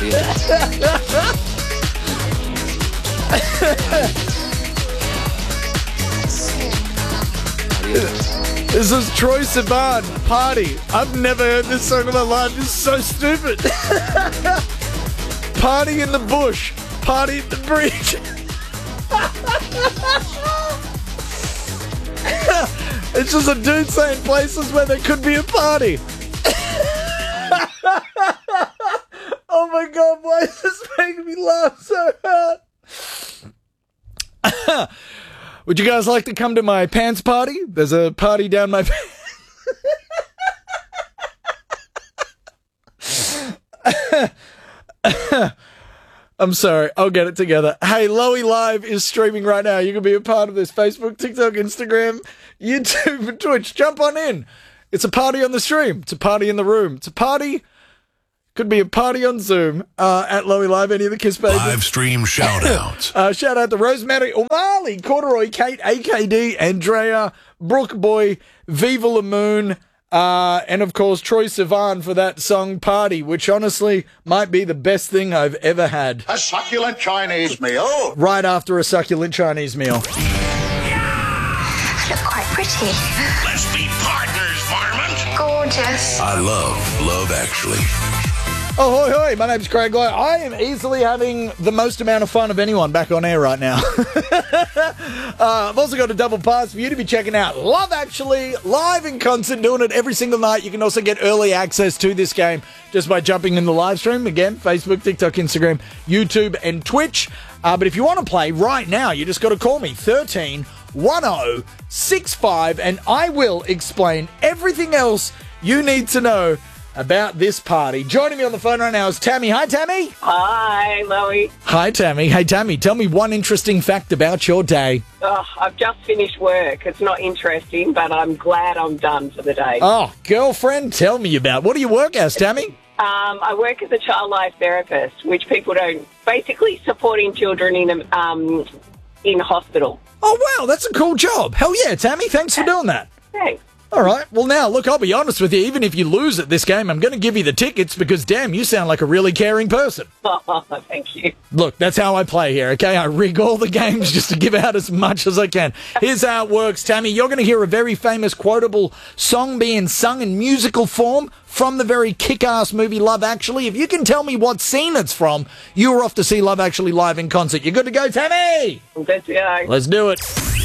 This is Troye Sivan, Party. I've never heard this song in my life. This is so stupid. Party in the bush. Party at the bridge. It's just a dude saying places where there could be a party. Oh my God, why is this making me laugh so hard? Would you guys like to come to my pants party? There's a party down my pants. I'm sorry. I'll get it together. Hey, Lowy Live is streaming right now. You can be a part of this. Facebook, TikTok, Instagram, YouTube, and Twitch. Jump on in. It's a party on the stream. It's a party in the room. It's a party. Could be a party on Zoom at Lowy Live. Any of the Kiss Babies. Live stream shout-outs. Shout out to Rosemary, O'Malley, Corduroy, Kate, AKD, Andrea, Brooke Boy, Viva La Moon, and of course Troye Sivan for that song Party, which honestly might be the best thing I've ever had. A succulent Chinese meal. Right after a succulent Chinese meal. Look quite pretty. Let's be partners, Varmint. Gorgeous. I love Actually. Oh, hoi, hoi. My name's Craig Lowe. I am easily having the most amount of fun of anyone back on air right now. I've also got a double pass for you to be checking out Love Actually, live in concert, doing it every single night. You can also get early access to this game just by jumping in the live stream. Again, Facebook, TikTok, Instagram, YouTube, and Twitch. But if you want to play right now, you just got to call me 131065, and I will explain everything else you need to know about this party. Joining me on the phone right now is Tammy. Hi, Tammy. Hi, Loey. Hi, Tammy. Hey, Tammy, tell me one interesting fact about your day. Oh, I've just finished work. It's not interesting, but I'm glad I'm done for the day. Oh, girlfriend, tell me about. What do you work as, Tammy? I work as a child life therapist, which people don't. Basically, supporting children in hospital. Oh, wow, that's a cool job. Hell yeah, Tammy. Thanks for doing that. Thanks. All right. Well, now, look, I'll be honest with you. Even if you lose at this game, I'm going to give you the tickets because, damn, you sound like a really caring person. Oh, thank you. Look, that's how I play here, okay? I rig all the games just to give out as much as I can. Here's how it works, Tammy. You're going to hear a very famous quotable song being sung in musical form from the very kick-ass movie Love Actually. If you can tell me what scene it's from, you're off to see Love Actually live in concert. You good to go, Tammy? Let's go. Let's do it.